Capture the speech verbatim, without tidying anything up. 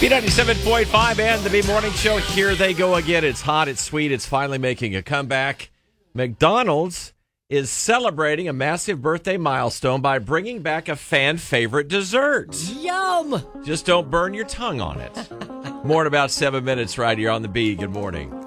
B ninety-seven point five and the B Morning Show. Here they go again. It's hot, it's sweet, it's finally making a comeback. McDonald's is celebrating a massive birthday milestone by bringing back a fan favorite dessert. Yum! Just don't burn your tongue on it. More in about seven minutes right here on the B. Good morning.